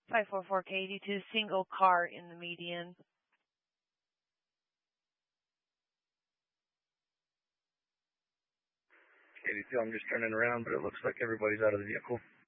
544 K82, single car in the median. K82, I'm just turning around, but it looks like everybody's out of the vehicle.